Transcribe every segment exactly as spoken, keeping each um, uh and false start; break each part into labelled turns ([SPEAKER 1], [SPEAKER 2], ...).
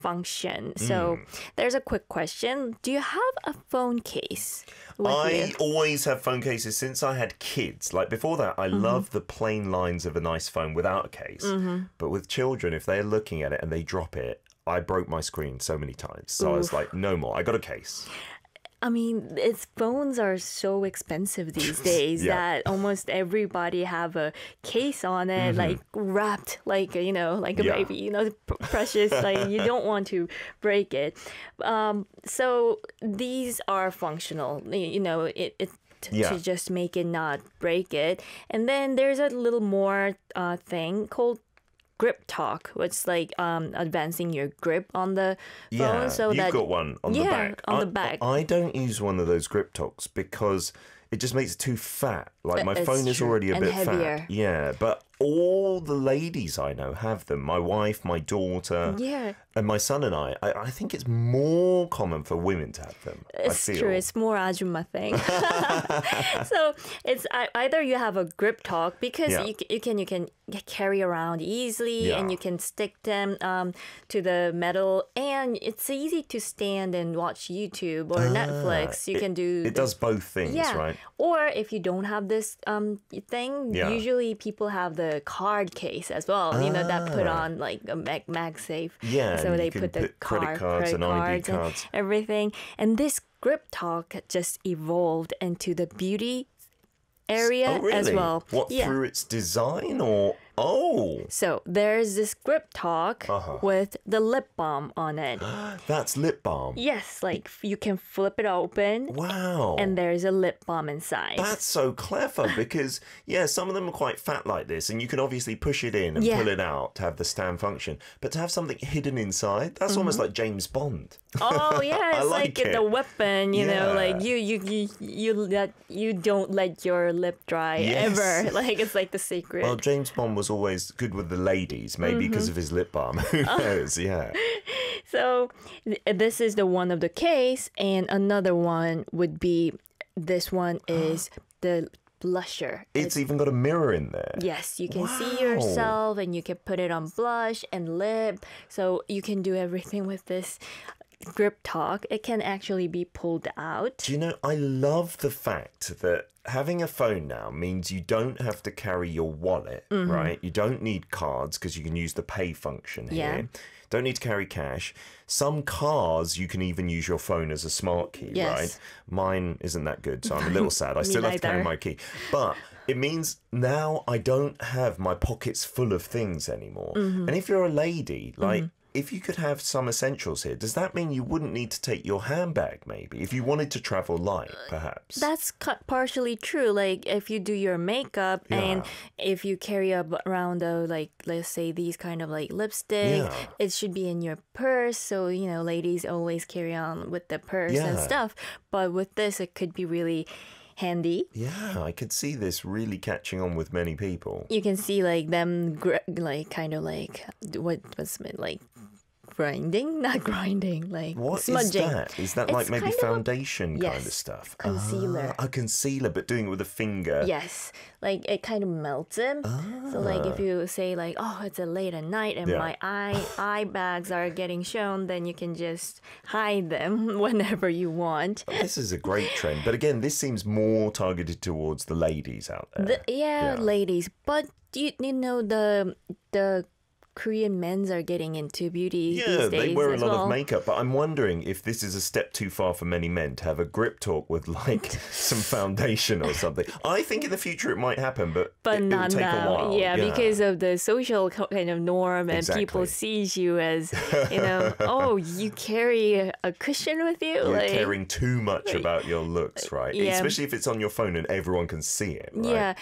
[SPEAKER 1] function. So there's a quick question. Do you have a phone case with
[SPEAKER 2] I
[SPEAKER 1] you?
[SPEAKER 2] always have phone cases since I had kids. Like before that, I
[SPEAKER 1] Mm-hmm.
[SPEAKER 2] love the plain lines of a nice phone without a case.
[SPEAKER 1] Mm-hmm.
[SPEAKER 2] But with children, if they're looking at it and they drop it, I broke my screen so many times. So I was like, no more. I got a case.
[SPEAKER 1] I mean, its phones are so expensive these days
[SPEAKER 2] Yeah.
[SPEAKER 1] that almost everybody have a case on it, like wrapped like, you know, like a
[SPEAKER 2] Yeah.
[SPEAKER 1] baby, you know, p- precious, like you don't want to break it. Um, so these are functional, y- you know, it, it t-
[SPEAKER 2] Yeah.
[SPEAKER 1] to just make it not break it. And then there's a little more uh, thing called grip talk, which is like um, advancing your grip on the phone.
[SPEAKER 2] Yeah,
[SPEAKER 1] so
[SPEAKER 2] you've
[SPEAKER 1] that
[SPEAKER 2] got one on the
[SPEAKER 1] yeah,
[SPEAKER 2] back.
[SPEAKER 1] on
[SPEAKER 2] I,
[SPEAKER 1] the back.
[SPEAKER 2] I don't use one of those grip talks because it just makes it too fat. Like my
[SPEAKER 1] It's
[SPEAKER 2] phone is
[SPEAKER 1] true.
[SPEAKER 2] already a
[SPEAKER 1] And
[SPEAKER 2] bit
[SPEAKER 1] heavier.
[SPEAKER 2] fat. Yeah, but all the ladies I know have them. My wife, my daughter,
[SPEAKER 1] Yeah.
[SPEAKER 2] and my son and I. I, I think it's more common for women to have them.
[SPEAKER 1] It's
[SPEAKER 2] I feel.
[SPEAKER 1] true. It's more ajumma thing. So it's I- either you have a grip talk because
[SPEAKER 2] Yeah.
[SPEAKER 1] you, c- you can you can carry around easily
[SPEAKER 2] Yeah.
[SPEAKER 1] and you can stick them um, to the metal, and it's easy to stand and watch YouTube or Netflix. You
[SPEAKER 2] Ah, it,
[SPEAKER 1] can do
[SPEAKER 2] It does both things,
[SPEAKER 1] yeah.
[SPEAKER 2] right?
[SPEAKER 1] Or if you don't have this um thing,
[SPEAKER 2] Yeah.
[SPEAKER 1] usually people have the card case as well. You know that put
[SPEAKER 2] Ah.
[SPEAKER 1] on like a mag MagSafe.
[SPEAKER 2] Yeah,
[SPEAKER 1] So
[SPEAKER 2] and
[SPEAKER 1] they
[SPEAKER 2] you can
[SPEAKER 1] put the
[SPEAKER 2] put credit
[SPEAKER 1] card,
[SPEAKER 2] cards
[SPEAKER 1] credit
[SPEAKER 2] and I D
[SPEAKER 1] cards and
[SPEAKER 2] cards.
[SPEAKER 1] everything. And this grip talk just evolved into the beauty area
[SPEAKER 2] Oh, really?
[SPEAKER 1] as well.
[SPEAKER 2] What,
[SPEAKER 1] yeah.
[SPEAKER 2] through its design or... Oh,
[SPEAKER 1] So there's this grip talk
[SPEAKER 2] Uh-huh.
[SPEAKER 1] with the lip balm on it.
[SPEAKER 2] that's lip balm.
[SPEAKER 1] Yes, like f- you can flip it open
[SPEAKER 2] Wow.
[SPEAKER 1] and there's a lip balm inside.
[SPEAKER 2] That's so clever because, yeah, some of them are quite fat like this, and you can obviously push it in and
[SPEAKER 1] Yeah.
[SPEAKER 2] pull it out to have the stand function. But to have something hidden inside, that's almost like James Bond.
[SPEAKER 1] Oh yeah,
[SPEAKER 2] I
[SPEAKER 1] it's
[SPEAKER 2] like
[SPEAKER 1] like,
[SPEAKER 2] it.
[SPEAKER 1] the weapon, you know,
[SPEAKER 2] Yeah.
[SPEAKER 1] like you you you you let you don't let your lip dry
[SPEAKER 2] Yes.
[SPEAKER 1] ever. Like it's like the secret.
[SPEAKER 2] Well, James Bond was always good with the ladies, maybe because of his lip balm. Who knows? Yeah.
[SPEAKER 1] So th- this is the one of the case, and another one would be this one is the blusher.
[SPEAKER 2] It's even got a mirror in there.
[SPEAKER 1] Yes, you can see
[SPEAKER 2] Wow.
[SPEAKER 1] yourself and you can put it on blush and lip. So you can do everything with this grip talk. It can actually be pulled out.
[SPEAKER 2] Do you know, I love the fact that having a phone now means you don't have to carry your wallet,
[SPEAKER 1] Mm-hmm.
[SPEAKER 2] right? You don't need cards because you can use the pay function here.
[SPEAKER 1] Yeah.
[SPEAKER 2] Don't need to carry cash. Some cars, you can even use your phone as a smart key,
[SPEAKER 1] Yes.
[SPEAKER 2] right? Mine isn't that good, so I'm a little sad. I still have to carry
[SPEAKER 1] neither.
[SPEAKER 2] my key. But it means now I don't have my pockets full of things anymore.
[SPEAKER 1] Mm-hmm.
[SPEAKER 2] And if you're a lady, like, if you could have some essentials here, does that mean you wouldn't need to take your handbag, maybe? If you wanted to travel light, perhaps?
[SPEAKER 1] That's cu- partially true. Like if you do your makeup and if you carry up around a like let's say these kind of like lipstick,
[SPEAKER 2] Yeah.
[SPEAKER 1] it should be in your purse. So you know, ladies always carry on with the purse and
[SPEAKER 2] Yeah.
[SPEAKER 1] stuff. But with this, it could be really handy.
[SPEAKER 2] Yeah, I could see this really catching on with many people.
[SPEAKER 1] You can see like them gr- like kind of like what what's it like grinding, not grinding, like
[SPEAKER 2] What is
[SPEAKER 1] smudging.
[SPEAKER 2] that? Is that
[SPEAKER 1] It's
[SPEAKER 2] like maybe
[SPEAKER 1] kind of a-
[SPEAKER 2] foundation kind of
[SPEAKER 1] yes,
[SPEAKER 2] stuff?
[SPEAKER 1] concealer.
[SPEAKER 2] Ah, a concealer, but doing it with a finger.
[SPEAKER 1] Yes, like it kind of melts them. So like if you say like, oh, it's a late at night and
[SPEAKER 2] Yeah.
[SPEAKER 1] my eye eye bags are getting shown, then you can just hide them whenever you want.
[SPEAKER 2] This is a great trend. But again, this seems more targeted towards the ladies out there.
[SPEAKER 1] The, yeah,
[SPEAKER 2] Yeah.
[SPEAKER 1] ladies, but you you know the the Korean men's are getting into beauty
[SPEAKER 2] Yeah,
[SPEAKER 1] these days
[SPEAKER 2] they wear a
[SPEAKER 1] as
[SPEAKER 2] lot
[SPEAKER 1] well.
[SPEAKER 2] of makeup, but I'm wondering if this is a step too far for many men to have a grip talk with like some foundation or something. I think in the future it might happen, but,
[SPEAKER 1] But
[SPEAKER 2] it,
[SPEAKER 1] not
[SPEAKER 2] it'll take
[SPEAKER 1] now,
[SPEAKER 2] a while.
[SPEAKER 1] yeah, because of the social co- kind of norm, and people
[SPEAKER 2] Exactly.
[SPEAKER 1] sees you as, you know, oh, you carry a, a cushion with you,
[SPEAKER 2] You're
[SPEAKER 1] like,
[SPEAKER 2] caring too much about your looks, right?
[SPEAKER 1] yeah.
[SPEAKER 2] Especially if it's on your phone and everyone can see it, right?
[SPEAKER 1] yeah.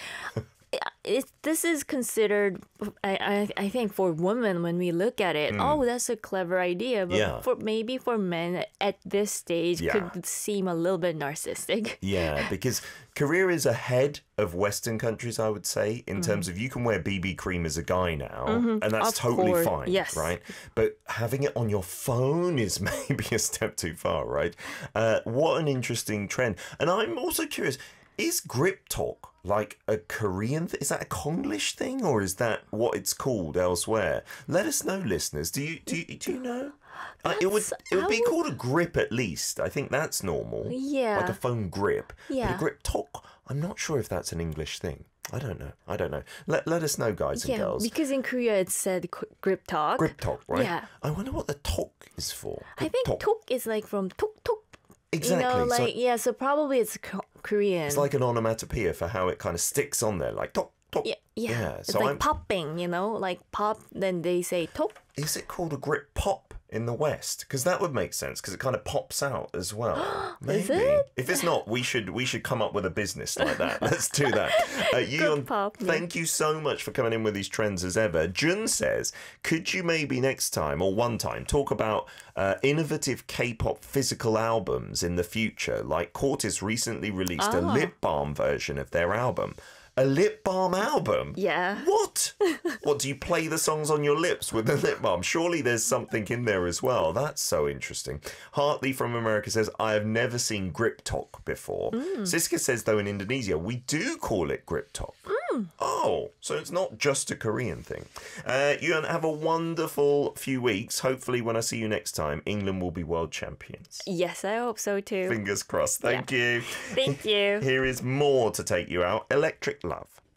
[SPEAKER 1] It, this is considered, I, I I think, for women when we look at it. Oh, that's a clever idea, but
[SPEAKER 2] Hmm. Yeah.
[SPEAKER 1] for maybe for men at this stage,
[SPEAKER 2] Yeah.
[SPEAKER 1] could seem a little bit narcissistic.
[SPEAKER 2] Yeah, because Korea is ahead of Western countries, I would say, in terms of you can wear B B cream as a guy now, and that's
[SPEAKER 1] Mm-hmm. Of
[SPEAKER 2] totally
[SPEAKER 1] course,
[SPEAKER 2] fine,
[SPEAKER 1] yes.
[SPEAKER 2] right? But having it on your phone is maybe a step too far, right? Uh, what an interesting trend. And I'm also curious, is grip talk like a Korean th- is that a Konglish thing, or is that what it's called elsewhere? Let us know, listeners. Do you do you, do you know? Uh, it would
[SPEAKER 1] That's-
[SPEAKER 2] it would
[SPEAKER 1] I
[SPEAKER 2] be
[SPEAKER 1] would-
[SPEAKER 2] called a grip at least. I think that's normal.
[SPEAKER 1] Yeah.
[SPEAKER 2] Like a phone grip. But
[SPEAKER 1] Yeah.
[SPEAKER 2] a grip talk, I'm not sure if that's an English thing. I don't know. I don't know. Let, let us know, guys and
[SPEAKER 1] Yeah,
[SPEAKER 2] girls.
[SPEAKER 1] because in Korea it said qu- grip talk.
[SPEAKER 2] Grip talk, right?
[SPEAKER 1] Yeah.
[SPEAKER 2] I wonder what the talk is for.
[SPEAKER 1] I think
[SPEAKER 2] talk.
[SPEAKER 1] tok is like from tok tok.
[SPEAKER 2] Exactly.
[SPEAKER 1] You know,
[SPEAKER 2] So
[SPEAKER 1] like yeah. So probably it's Ko- Korean.
[SPEAKER 2] it's like an onomatopoeia for how it kind of sticks on there, like talk, talk.
[SPEAKER 1] yeah, yeah.
[SPEAKER 2] Yeah,
[SPEAKER 1] It's
[SPEAKER 2] so
[SPEAKER 1] like
[SPEAKER 2] I'm-
[SPEAKER 1] popping. You know, like pop. Then they say tok.
[SPEAKER 2] Is it called a grip pop in the West? Because that would make sense. Because it kind of pops out as well. Maybe.
[SPEAKER 1] Is it?
[SPEAKER 2] If it's not, we should we should come up with a business like that. Let's do that. Uh, Yoon,
[SPEAKER 1] pop, yeah.
[SPEAKER 2] thank you so much for coming in with these trends as ever. Jun says, could you maybe next time or one time talk about uh, innovative K-pop physical albums in the future? Like Cortis recently released a
[SPEAKER 1] Ah.
[SPEAKER 2] lip balm version of their album. A lip balm album?
[SPEAKER 1] Yeah.
[SPEAKER 2] What? What, do you play the songs on your lips with the lip balm? Surely there's something in there as well. That's so interesting. Hartley from America says, I have never seen grip talk before. Siska says, though, in Indonesia, we do call it grip talk. Oh, so it's not just a Korean thing. Uh, you have a wonderful few weeks. Hopefully, when I see you next time, England will be world champions.
[SPEAKER 1] Yes, I hope so too.
[SPEAKER 2] Fingers crossed. Thank you.
[SPEAKER 1] Thank you.
[SPEAKER 2] Here is more to take you out. Electric Love.